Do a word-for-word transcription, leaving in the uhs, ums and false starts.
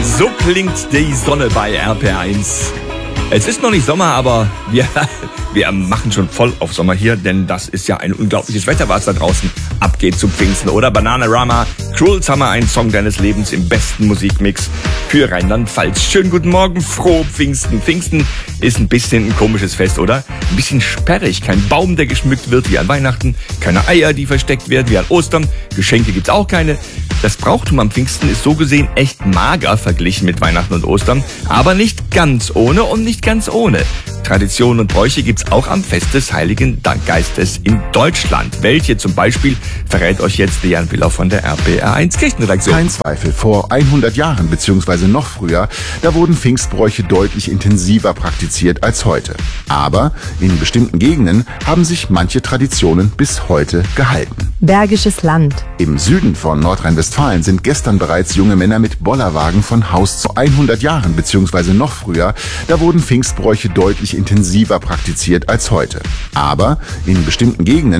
So klingt die Sonne bei R P R eins. Es ist noch nicht Sommer, aber wir, wir machen schon voll auf Sommer hier, denn das ist ja ein unglaubliches Wetter, was da draußen abgeht zu Pfingsten, oder? Bananarama, Cruel Summer, ein Song deines Lebens im besten Musikmix für Rheinland-Pfalz. Schönen guten Morgen, frohe Pfingsten. Pfingsten ist ein bisschen ein komisches Fest, oder? Ein bisschen sperrig, kein Baum, der geschmückt wird wie an Weihnachten, keine Eier, die versteckt werden wie an Ostern, Geschenke gibt's auch keine. Das Brauchtum am Pfingsten ist so gesehen echt mager verglichen mit Weihnachten und Ostern, aber nicht ganz ohne und nicht ganz ohne. Traditionen und Bräuche gibt's auch am Fest des Heiligen Geistes in Deutschland. Welche zum Beispiel verrät euch jetzt Jan Willer von der R P R eins Kirchenredaktion. Kein Zweifel, vor hundert Jahren bzw. noch früher, da wurden Pfingstbräuche deutlich intensiver praktiziert als heute. Aber in bestimmten Gegenden haben sich manche Traditionen bis heute gehalten. Bergisches Land. Im Süden von Nordrhein-Westfalen sind gestern bereits junge Männer mit Bollerwagen von Haus zu hundert Jahren bzw. noch früher, da wurden Pfingstbräuche deutlich intensiver praktiziert als heute. Aber in bestimmten Gegenden